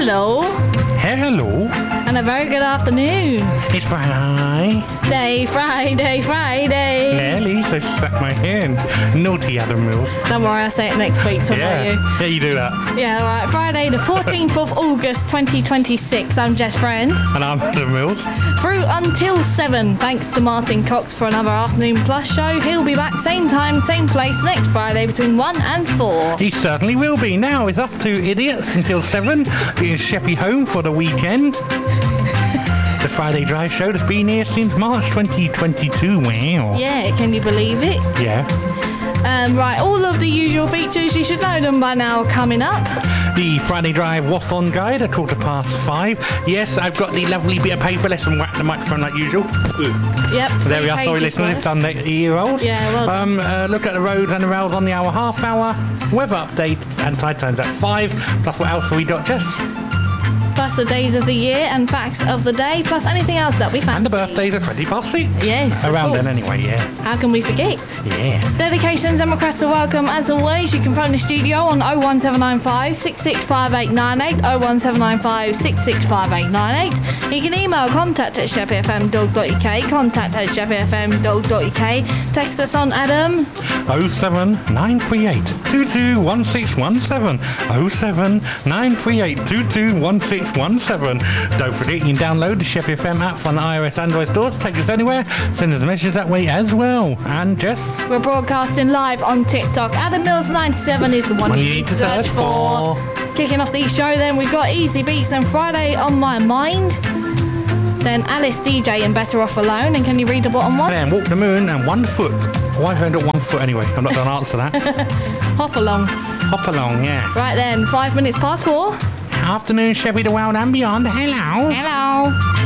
Hello. Hello. And a very good afternoon. It's Friday. Friday. Nelly, so stuck my hand. Naughty Adam Mills. Don't worry, I'll say it next week to Yeah. you. Yeah, you do that. Yeah, right. Friday, the 14th of August, 2026. I'm Jess Friend. And I'm Adam Mills. Through until 7. Thanks to Martin Cox for another Afternoon Plus show. He'll be back same time, same place next Friday between 1 and 4. He certainly will be. Now, it's us two idiots until 7. Getting Sheppy home for the weekend. The Friday Drive show that's been here since March 2022. Wow. Yeah, can you believe it? Yeah. Right, all of the usual features, you should know them by now, coming up. The Friday Drive What's On guide at 5:15. Yes, I've got the lovely bit of paper. Let's whack the microphone like usual. Yep. There we are. Sorry, listeners. It's done the year-old. Yeah, well done. Look at the roads and the rails on the hour, half hour. Weather update and tide times at 5. Plus, what else have we got, Jess? Plus the days of the year and facts of the day, plus anything else that we fancy. And the birthdays are 6:20. Yes, of around course. then anyway. Yeah. How can we forget? Yeah. Dedications and requests are welcome as always. You can phone the studio on 01795 665898, 01795 665898. You can email contact@sheppyfm.co.uk, contact@sheppyfm.co.uk. Text us on Adam. 07938 221617. 07938 221617. Don't forget, you can download the Sheppy FM app on the iOS Android stores. Take us anywhere. Send us a message that way as well. And Jess? We're broadcasting live on TikTok. Adam Mills 97 is the one you need to search for. Kicking off the show then, we've got Easy Beats and Friday on My Mind. Then Alice DJ and Better Off Alone. And can you read the bottom one? Then Walk the Moon and 1 foot. Why have I got 1 foot anyway? I'm not going to answer that. Hop along. Hop along, yeah. Right then, 5 minutes past 4. Afternoon, Sheppy, the world and beyond. Hello. Hello.